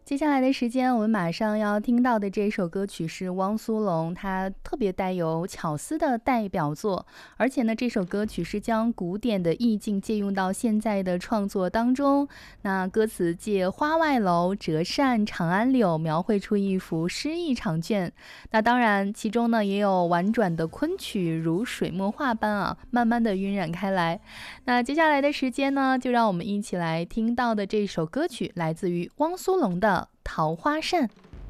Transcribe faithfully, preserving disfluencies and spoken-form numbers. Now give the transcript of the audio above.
接下来的时间，我们马上要听到的这首歌曲是汪苏泷，他特别带有巧思的代表作，而且呢，这首歌曲是将古典的意境借用到现在的创作当中。那歌词借花外楼、折扇、长安柳，描绘出一幅诗意长卷。那当然，其中呢也有婉转的昆曲，如水墨画般啊，慢慢的晕染开来。那接下来的时间呢，就让我们一起来听到的这首歌曲，来自于汪苏泷的《桃花扇》。